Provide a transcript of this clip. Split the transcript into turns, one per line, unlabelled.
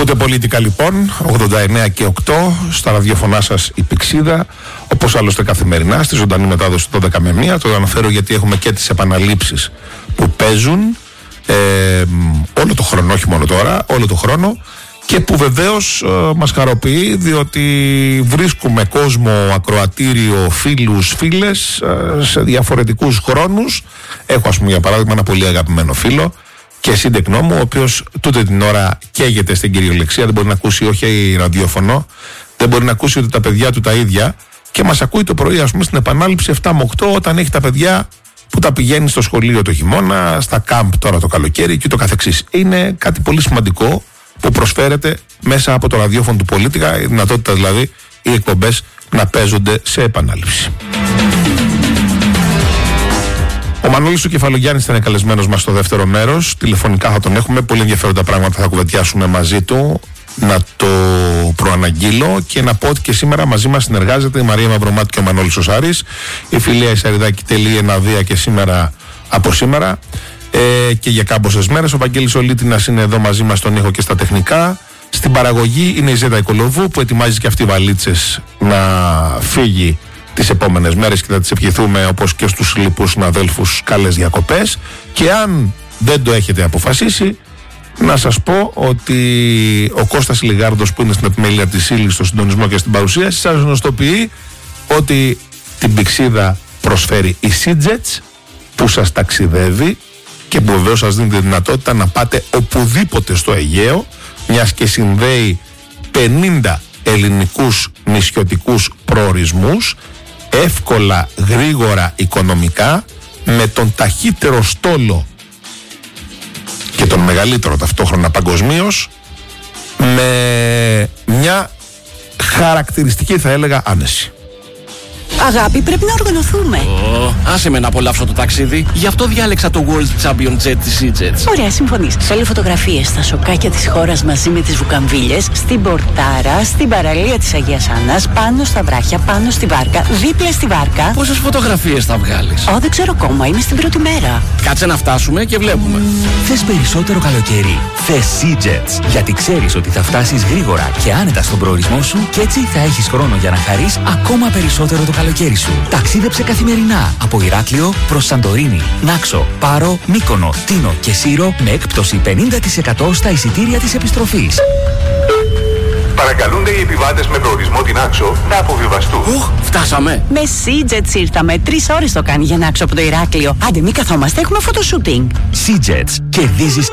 Ακούτε Πολίτικα λοιπόν, 89 και 8, στα ραδιοφωνά σας η Πηξίδα, όπως άλλωστε καθημερινά, στη ζωντανή μετάδοση του 12 με 1. Το αναφέρω γιατί έχουμε και τις επαναλήψεις που παίζουν όλο το χρόνο, όχι μόνο τώρα, όλο το χρόνο, και που βεβαίως μας χαροποιεί, διότι βρίσκουμε κόσμο, ακροατήριο, φίλους, φίλες σε διαφορετικούς χρόνους. Έχω, ας πούμε, για παράδειγμα, ένα πολύ αγαπημένο φίλο και σύντεκνό μου, ο οποίος τούτη την ώρα καίγεται στην κυριολεξία, δεν μπορεί να ακούσει όχι ραδιόφωνο, δεν μπορεί να ακούσει ούτε τα παιδιά του τα ίδια, και μας ακούει το πρωί, ας πούμε, στην επανάληψη 7 με 8, όταν έχει τα παιδιά που τα πηγαίνει στο σχολείο το χειμώνα, στα κάμπ τώρα το καλοκαίρι και το καθεξής. Είναι κάτι πολύ σημαντικό που προσφέρεται μέσα από το ραδιόφωνο του Πολίτικα, η δυνατότητα δηλαδή οι εκπομπές να παίζονται σε επανάληψη. Ο Μανώλης ο Κεφαλογιάννης ήταν καλεσμένος μας στο δεύτερο μέρος. Τηλεφωνικά θα τον έχουμε. Πολύ ενδιαφέροντα πράγματα θα κουβεντιάσουμε μαζί του. Να το προαναγγείλω και να πω ότι και σήμερα μαζί μας συνεργάζεται η Μαρία Μαυρομάτη και ο Μανώλης ο Σάρης. Η Φιλία Ισαριδάκη τελεί εναδία και σήμερα από σήμερα. Και για κάμποσες μέρες. Ο Βαγγέλης Ολίτινας είναι εδώ μαζί μας στον ήχο και στα τεχνικά. Στην παραγωγή είναι η Ζέτα Οικολοβού, που ετοιμάζει και αυτή βαλίτσες να φύγει τις επόμενες μέρες, και θα τις ευχηθούμε, όπως και στους λοιπούς συναδέλφους, καλές διακοπές. Και αν δεν το έχετε αποφασίσει, να σας πω ότι ο Κώστας Λιγάρδος, που είναι στην επιμέλεια της ύλης, στο συντονισμό και στην παρουσίαση, σας γνωστοποιεί ότι την Πηξίδα προσφέρει η Seajets, που σας ταξιδεύει και που βεβαίως σας δίνει τη δυνατότητα να πάτε οπουδήποτε στο Αιγαίο, μιας και συνδέει 50 ελληνικούς νησιωτικούς προορισμούς, εύκολα, γρήγορα, οικονομικά, με τον ταχύτερο στόλο και τον μεγαλύτερο ταυτόχρονα παγκοσμίως, με μια χαρακτηριστική, θα έλεγα, άνεση.
Αγάπη, πρέπει να οργανωθούμε.
Άσε με να απολαύσω το ταξίδι. Γι' αυτό διάλεξα το World Champion Jet της Seajets.
Ωραία, συμφωνείς. Θέλω φωτογραφίες στα σοκάκια της χώρας μαζί με τις βουκαμβίλες, στην Πορτάρα, στην παραλία της Αγίας Άννας, πάνω στα βράχια, πάνω στη βάρκα, δίπλα στη βάρκα.
Πόσες φωτογραφίες θα βγάλεις?
Δεν ξέρω ακόμα, είναι στην πρώτη μέρα.
Κάτσε να φτάσουμε και βλέπουμε.
Θες περισσότερο καλοκαίρι? Θες Seajets, γιατί ξέρεις ότι θα φτάσεις γρήγορα και άνετα στον προορισμό σου, και έτσι θα έχεις χρόνο για να χαρείς ακόμα περισσότερο το καλοκαίρι σου. Ταξίδεψε καθημερινά από Ηράκλειο προς Σαντορίνη, Νάξο, Πάρο, Μύκονο, Τίνο και Σύρο, με έκπτωση 50% στα εισιτήρια της επιστροφής.
Παρακαλούνται οι επιβάτες με προορισμό την Νάξο να αποβιβαστούν.
Φτάσαμε.
Με Seajets ήρθαμε. 3 ώρες το κάνει για Νάξο από το Ηράκλειο. Άντε, μη καθόμαστε, έχουμε φωτοσούτινγκ.
Seajets, κερδίζεις